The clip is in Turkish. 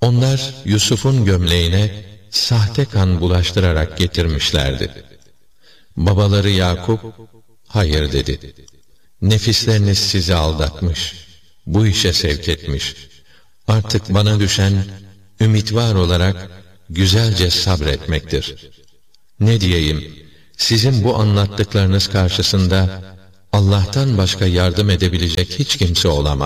Onlar Yusuf'un gömleğine sahte kan bulaştırarak getirmişlerdi. Babaları Yakup, hayır dedi. Nefisleriniz sizi aldatmış, bu işe sevk etmiş. Artık bana düşen, ümit var olarak güzelce sabretmektir. Ne diyeyim, sizin bu anlattıklarınız karşısında Allah'tan başka yardım edebilecek hiç kimse olamaz.